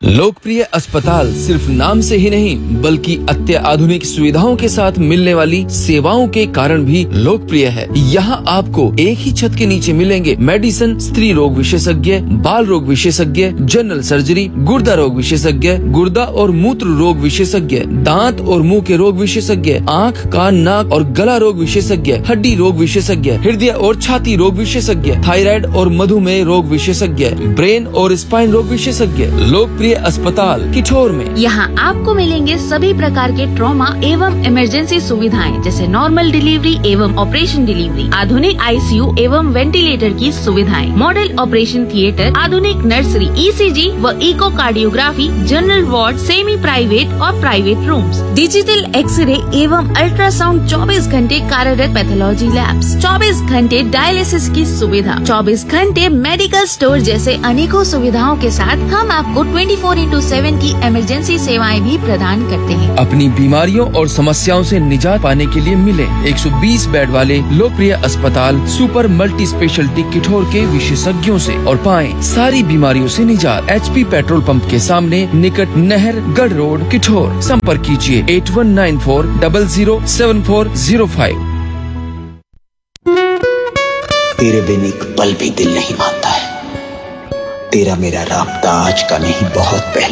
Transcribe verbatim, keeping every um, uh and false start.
लोकप्रिय अस्पताल सिर्फ नाम से ही नहीं बल्कि अत्याधुनिक सुविधाओं के साथ मिलने वाली सेवाओं के कारण भी लोकप्रिय है। यहाँ आपको एक ही छत के नीचे मिलेंगे मेडिसिन, स्त्री रोग विशेषज्ञ, बाल रोग विशेषज्ञ, जनरल सर्जरी, गुर्दा रोग विशेषज्ञ, गुर्दा और मूत्र रोग विशेषज्ञ, दांत और मुंह के रोग विशेषज्ञ, आँख, कान, नाक और गला रोग विशेषज्ञ, हड्डी रोग विशेषज्ञ, हृदय और छाती रोग विशेषज्ञ, थायराइड और मधुमेह रोग विशेषज्ञ, ब्रेन और स्पाइन रोग विशेषज्ञ। लोकप्रिय अस्पताल किठौर में यहाँ आपको मिलेंगे सभी प्रकार के ट्रॉमा एवं इमरजेंसी सुविधाएं जैसे नॉर्मल डिलीवरी एवं ऑपरेशन डिलीवरी, आधुनिक आईसीयू एवं वेंटिलेटर की सुविधाएं, मॉडल ऑपरेशन थिएटर, आधुनिक नर्सरी, ईसीजी व echocardiography, general ward, semi private और प्राइवेट रूम्स, डिजिटल एक्सरे एवं अल्ट्रासाउंड, चौबीस घंटे कार्यरत पैथोलॉजी लैब्स, चौबीस घंटे डायलिसिस की सुविधा, चौबीस घंटे मेडिकल स्टोर जैसे अनेकों सुविधाओं के साथ हम आपको चौबीस इंटू सात की इमरजेंसी सेवाएं भी प्रदान करते हैं। अपनी बीमारियों और समस्याओं से निजात पाने के लिए मिले एक सौ बीस बेड वाले लोकप्रिय अस्पताल सुपर मल्टी स्पेशलिटी किठौर के विशेषज्ञों से और पाएं सारी बीमारियों से निजात। एचपी पेट्रोल पंप के सामने निकट नहर गढ़ रोड किठौर। संपर्क कीजिए eight one nine four double zero seven four zero five. तेरे बिन एक पल भी दिल नहीं मानता है। तेरा मेरा राब्ता आज का नहीं बहुत पहले